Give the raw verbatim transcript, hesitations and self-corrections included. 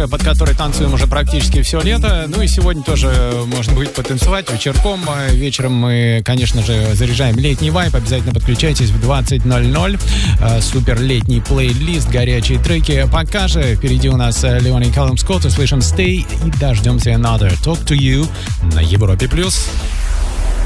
музыка, под которой танцуем уже практически все лето. Ну и сегодня тоже можно будет потанцевать вечерком. Вечером мы, конечно же, заряжаем летний вайб. Обязательно подключайтесь в двадцать ноль ноль. Супер летний плейлист, горячие треки. Пока же впереди у нас Леон и Калум Скотт. Услышим Stay и дождемся Another Talk to You на Европе+.